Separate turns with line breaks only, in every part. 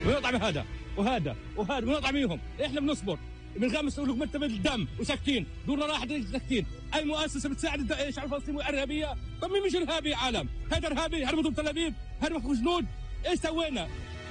ونقطع بهذا وهذا ونقطع بيهم. احنا بنصبر بنغمس لقمة الدم وساكتين، دورنا راحت ساكتين. اي مؤسسه بتساعد الشعب الفلسطيني ارهابيه؟ طب مين مش ارهابي يا عالم؟ هذا ارهابي هربوا من تل ابيب، هربوا جنود، ايش سوينا؟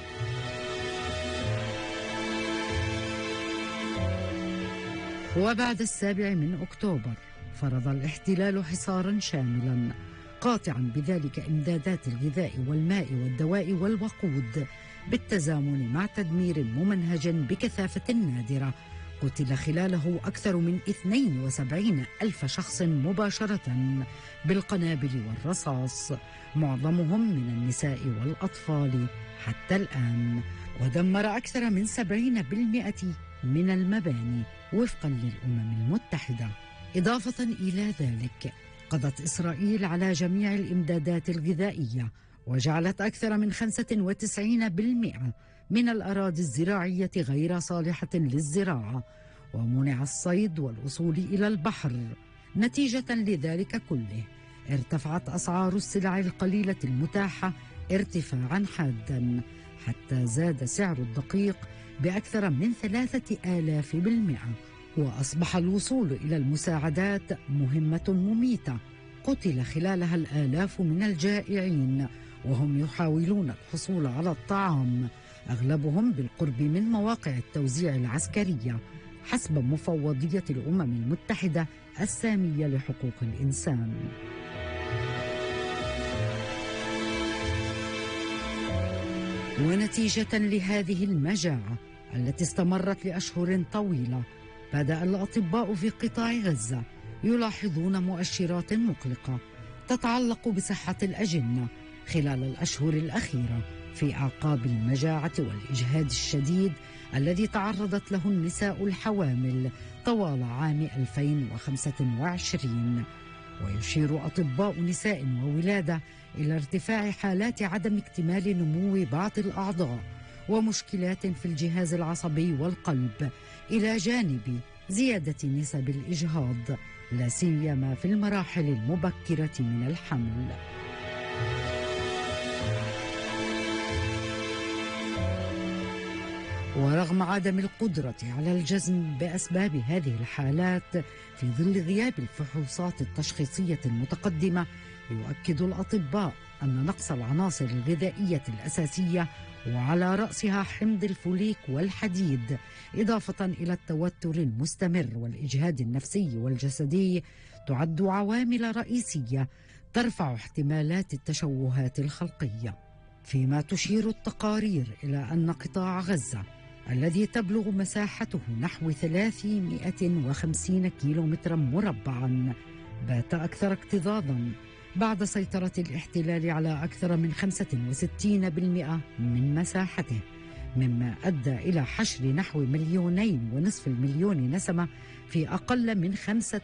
وبعد 7 أكتوبر فرض الاحتلال حصارا شاملا قاطعا بذلك إمدادات الغذاء والماء والدواء والوقود بالتزامن مع تدمير ممنهج بكثافة نادرة. قتل خلاله أكثر من 72 ألف شخص مباشرة بالقنابل والرصاص، معظمهم من النساء والأطفال حتى الآن. ودمر أكثر من 70% من المباني وفقا للأمم المتحدة. إضافة إلى ذلك قضت إسرائيل على جميع الإمدادات الغذائية، وجعلت أكثر من 95% من الأراضي الزراعية غير صالحة للزراعة، ومنع الصيد والوصول إلى البحر. نتيجة لذلك كله ارتفعت أسعار السلع القليلة المتاحة ارتفاعا حادا، حتى زاد سعر الدقيق بأكثر من 3000%، وأصبح الوصول إلى المساعدات مهمة مميتة قتل خلالها الآلاف من الجائعين وهم يحاولون الحصول على الطعام، أغلبهم بالقرب من مواقع التوزيع العسكرية حسب مفوضية الأمم المتحدة السامية لحقوق الإنسان. ونتيجة لهذه المجاعة التي استمرت لأشهر طويلة، بدأ الأطباء في قطاع غزة يلاحظون مؤشرات مقلقة تتعلق بصحة الأجنة خلال الأشهر الأخيرة في أعقاب المجاعة والإجهاد الشديد الذي تعرضت له النساء الحوامل طوال عام 2025. ويشير أطباء نساء وولادة إلى ارتفاع حالات عدم اكتمال نمو بعض الأعضاء ومشكلات في الجهاز العصبي والقلب، إلى جانب زيادة نسب الإجهاض لا سيما في المراحل المبكرة من الحمل. ورغم عدم القدرة على الجزم بأسباب هذه الحالات في ظل غياب الفحوصات التشخيصية المتقدمة، يؤكد الأطباء أن نقص العناصر الغذائية الأساسية وعلى رأسها حمض الفوليك والحديد، إضافة إلى التوتر المستمر والإجهاد النفسي والجسدي، تعد عوامل رئيسية ترفع احتمالات التشوهات الخلقية. فيما تشير التقارير إلى أن قطاع غزة الذي تبلغ مساحته نحو 350 كيلومترا مربعا بات أكثر اكتظاظا بعد سيطرة الاحتلال على أكثر من 65% من مساحته، مما أدى إلى حشر نحو 2.5 مليون نسمة في أقل من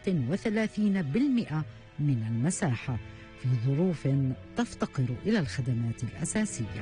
35% من المساحة، في ظروف تفتقر إلى الخدمات الأساسية.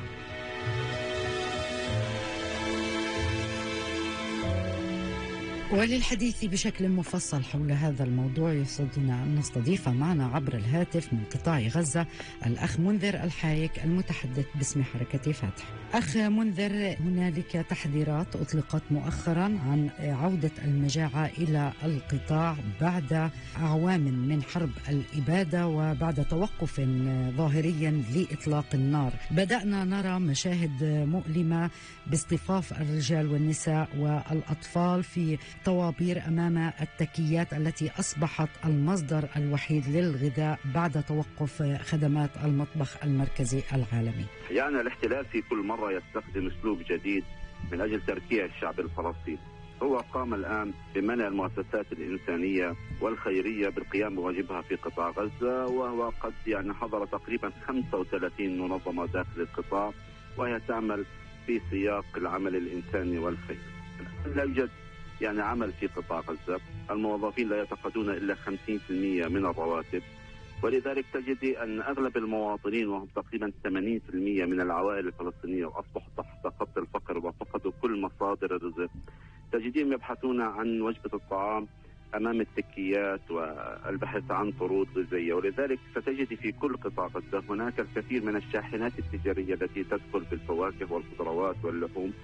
وللحديث بشكل مفصل حول هذا الموضوع يسعدنا أن نستضيف معنا عبر الهاتف من قطاع غزة الأخ منذر الحايك المتحدث باسم حركة فتح. أخ منذر، هنالك تحذيرات أطلقت مؤخرا عن عودة المجاعة إلى القطاع بعد أعوام من حرب الإبادة وبعد توقف ظاهريا لإطلاق النار. بدأنا نرى مشاهد مؤلمة باصطفاف الرجال والنساء والأطفال في طوابير أمام التكيات التي أصبحت المصدر الوحيد للغذاء بعد توقف خدمات المطبخ المركزي العالمي.
يعني الاحتلال في كل مرة يستخدم أسلوب جديد من أجل تركيع الشعب الفلسطيني. هو قام الآن بمنع المؤسسات الإنسانية والخيرية بالقيام بواجبها في قطاع غزة، وهو قد حضر تقريبا 35 منظمة داخل القطاع، وهي تعمل في سياق العمل الإنساني والخير. لا يوجد عمل في قطاع غزة، الموظفين لا يتقاضون إلا 50% من الرواتب، ولذلك تجدي أن أغلب المواطنين وهم تقريبا 80% من العوائل الفلسطينية وأصبحوا تحت خط الفقر وفقدوا كل مصادر الرزق، تجديهم يبحثون عن وجبة الطعام أمام التكيات والبحث عن طرود غذائية، ولذلك ستجد في كل قطاع غزة هناك الكثير من الشاحنات التجارية التي تدخل بالفواكه والخضروات واللحوم